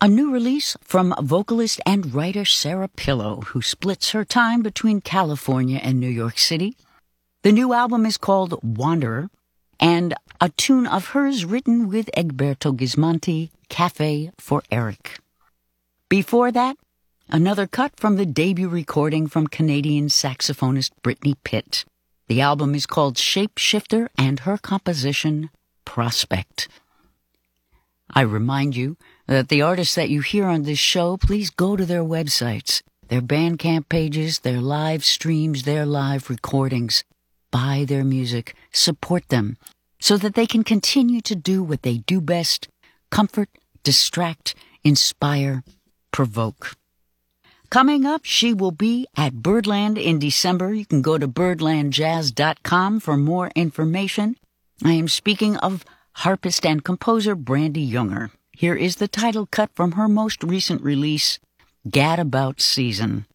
A new release from vocalist and writer Sarah Pillow, who splits her time between California and New York City. The new album is called Wanderer, and a tune of hers written with Egberto Gismonti, Cafe for Eric. Before that, another cut from the debut recording from Canadian saxophonist Brittany Pitt. The album is called Shapeshifter, and her composition, Prospect. I remind you that the artists that you hear on this show, please go to their websites, their Bandcamp pages, their live streams, their live recordings. Buy their music, support them, so that they can continue to do what they do best: comfort, distract, inspire, provoke. Coming up, she will be at Birdland in December. You can go to birdlandjazz.com for more information. I am speaking of harpist and composer Brandi Younger. Here is the title cut from her most recent release, Gadabout Season.